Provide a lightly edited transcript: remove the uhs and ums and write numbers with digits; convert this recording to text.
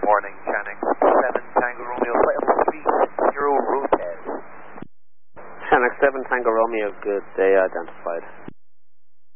morning, Channing. 7 Tango Romeo, flight level 30 Lopez. Channing 7 Tango Romeo, good day identified.